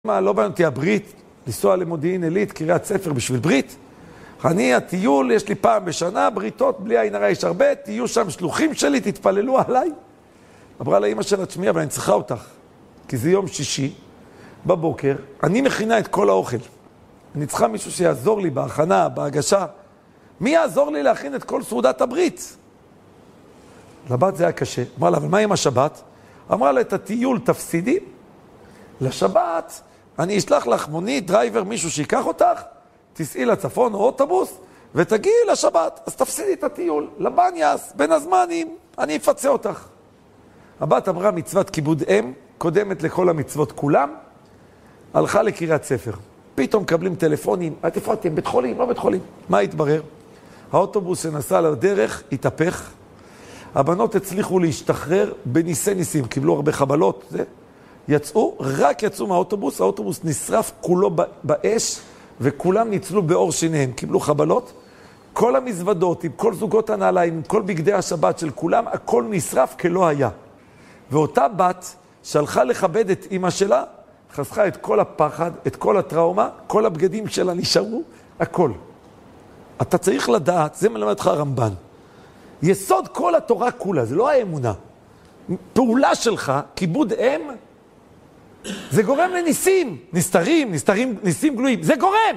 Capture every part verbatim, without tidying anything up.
מה, לא בעניין אותי הברית, לנסוע למודיעין עילית, קריית ספר בשביל ברית. אני, הטיול, יש לי פעם בשנה, בריתות, בלי עין הרע יש הרבה, תהיו שם שלוחים שלי, תתפללו עליי. אמרה לאמא שלה, תשמעי, אבל אני צריכה אותך, כי זה יום שישי, בבוקר, אני מכינה את כל האוכל. אני צריכה מישהו שיעזור לי בהכנה, בהגשה. מי יעזור לי להכין את כל סעודת הברית? לבת זה היה קשה. אמרה לה, אבל מה עם השבת? אמרה לה, את הטיול תפסידי, לשבת אני אשלח לך מונית, דרייבר, מישהו שיקח אותך, תסעי לצפון או אוטובוס, ותגיעי לשבת, אז תפסידי את הטיול, לבניאס, בין הזמנים, אני אפצה אותך. הבת אמרה מצוות כיבוד אם, קודמת לכל המצוות כולם, הלכה לקריית ספר. פתאום מקבלים טלפונים, את איפה אתם? בית חולים, לא בית חולים. מה התברר? האוטובוס שנסע לדרך התהפך, הבנות הצליחו להשתחרר בניסי ניסים, קיבלו הרבה חבלות, זה. יצאו, רק יצאו מהאוטובוס, האוטובוס נשרף כולו באש, וכולם ניצלו באור שיניהם, קיבלו חבלות. כל המזוודות, עם כל זוגות הנעליים, עם כל בגדי השבת של כולם, הכל נשרף כלא היה. ואותה בת שהלכה לכבד את אמא שלה, חסכה את כל הפחד, את כל הטראומה, כל הבגדים שלה נשארו, הכל. אתה צריך לדעת, זה מלמד לך הרמב"ן. יסוד כל התורה כולה, זה לא האמונה. פעולה שלך, כיבוד אם, זה גורם לניסים, נסתרים, נסתרים, ניסים גלויים, זה גורם.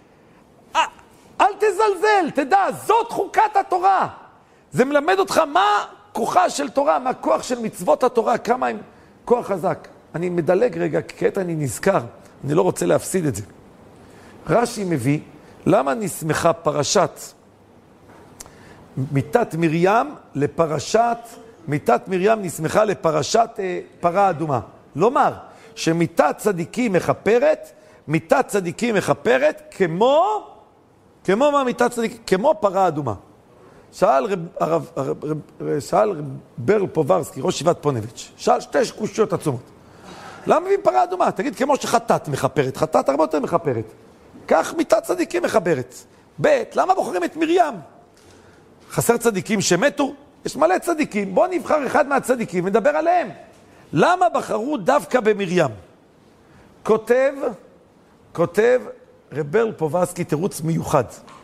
אל תזלזל, תדע, זאת חוקת התורה. זה מלמד אותך מה כוחה של תורה, מה כוח של מצוות התורה, כמה הם כוח חזק. אני מדלג רגע, כעת אני נזכר, אני לא רוצה להפסיד את זה. רש"י מביא, למה נסמכה פרשת מיתת מרים לפרשת, מיתת מרים נסמכה לפרשת אה, פרה אדומה. לומר, שמיתת צדיקים מחפרת, מיתת צדיקים מחפרת, כמו, כמו מה מיתת צדיקים? כמו פרה אדומה. שאל רב, הרב, הרב, רב, שאל רב ברל פוברסקי, ראש ישיבת פונביץ', שאל שתי קושיות עצומות. למה מביאים פרה אדומה? תגיד, כמו שחטאת מחפרת, חטאת הרבה יותר מחפרת. כך מיתת צדיקים מחפרת. ב', למה בוחרים את מרים? חסר צדיקים שמתו? יש מלא צדיקים, בוא נבחר אחד מהצדיקים ונדבר עליהם. למה בחרו דווקא במרים? כותב, כותב רב ברל פוברסקי תירוץ מיוחד.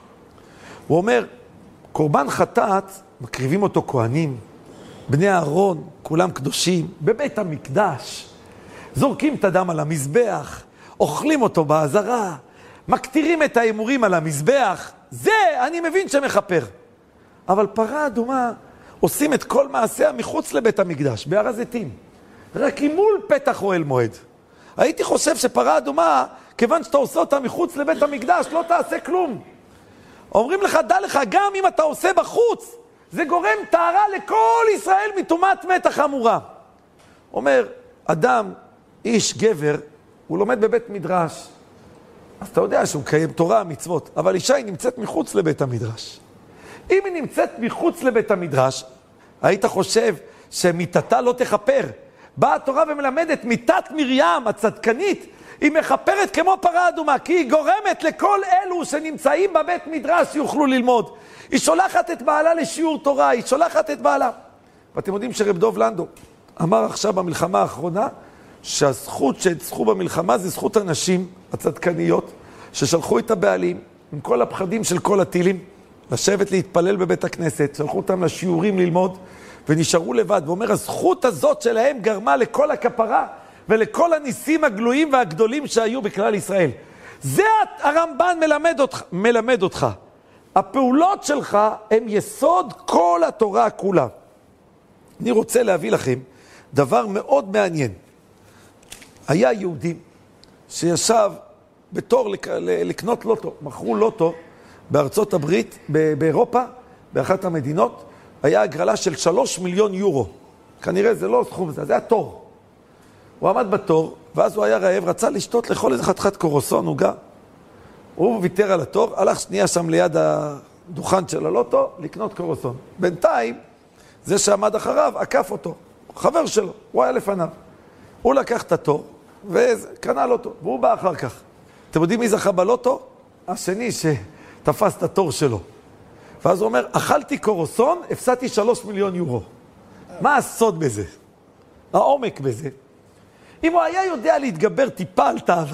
הוא אומר, קורבן חטאת, מקריבים אותו כהנים, בני אהרון, כולם קדושים, בבית המקדש, זורקים את הדם על המזבח, אוכלים אותו בעזרה, מקטירים את האמורים על המזבח, זה אני מבין שמחפר. אבל פרה אדומה עושים את כל מעשיה מחוץ לבית המקדש, בהר הזיתים. רק מול פתח אוהל מועד. הייתי חושב שפרה אדומה, כיוון שאתה עושה אותה מחוץ לבית המקדש, לא תעשה כלום. אומרים לך, דע לך, גם אם אתה עושה בחוץ, זה גורם טהרה לכל ישראל מטומאת מתח חמורה. אומר, אדם, איש, גבר, הוא לומד בבית מדרש. אז אתה יודע שהוא קיים תורה, מצוות, אבל אישה היא נמצאת מחוץ לבית המדרש. אם היא נמצאת מחוץ לבית המדרש, היית חושב שמיתתה לא תחפר. באה התורה ומלמדת, מיתת מרים הצדקנית, היא מחפרת כמו פרה אדומה, כי היא גורמת לכל אלו שנמצאים בבית מדרש יוכלו ללמוד. היא שולחת את בעלה לשיעור תורה, היא שולחת את בעלה. ואתם יודעים שרב דוב לנדו אמר עכשיו במלחמה האחרונה, שהזכות שהצחו במלחמה זה זכות הנשים הצדקניות, ששלחו את הבעלים עם כל הפחדים של כל הטילים, לשבת להתפלל בבית הכנסת, שלחו אותם לשיעורים ללמוד, ונשארו לבד. ואומר, הזכות הזאת שלהם גרמה לכל הכפרה, ולכל הניסים הגלויים והגדולים שהיו בכלל ישראל. זה הרמב"ן מלמד אותך. מלמד אותך. הפעולות שלך הם יסוד כל התורה כולה. אני רוצה להביא לכם דבר מאוד מעניין. היה יהודי שישב בתור לק... לקנות לוטו, מכרו לוטו בארצות הברית, באירופה, באחת המדינות, היה הגרלה של שלוש מיליון יורו. כנראה זה לא סכום זה, זה היה תור. הוא עמד בתור, ואז הוא היה רעב, רצה לשתות לכל איזה חתיכת קורסון, עוגה. הוא ויתר על התור, הלך שנייה שם ליד הדוכן של הלוטו, לקנות קורסון. בינתיים, זה שעמד אחריו, עקף אותו. חבר שלו, הוא היה לפניו. הוא לקח את התור, וקנה לוטו, והוא בא אחר כך. אתם יודעים מי זכה בלוטו? השני שתפס את התור שלו. ואז הוא אומר, אכלתי קורסון, הפסדתי שלוש מיליון יורו. מה הסוד בזה? העומק בזה. אם הוא היה יודע להתגבר טיפה על תאווה,